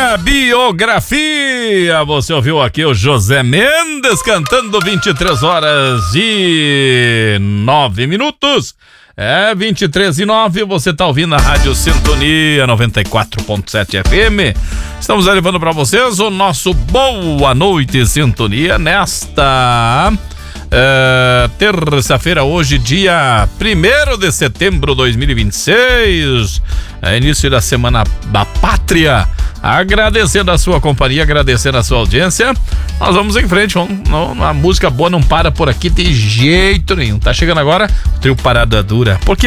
Biografia. Você ouviu aqui o José Mendes cantando 23 horas e 9 minutos. 23:09, você tá ouvindo a Rádio Sintonia 94.7 FM. Estamos levando para vocês o nosso Boa Noite Sintonia nesta terça-feira, hoje, dia 1º de setembro de 2026, início da Semana da Pátria. Agradecendo a sua companhia, agradecendo a sua audiência. Nós vamos em frente, a música boa não para por aqui de jeito nenhum. Tá chegando agora o trio Parada Dura, porque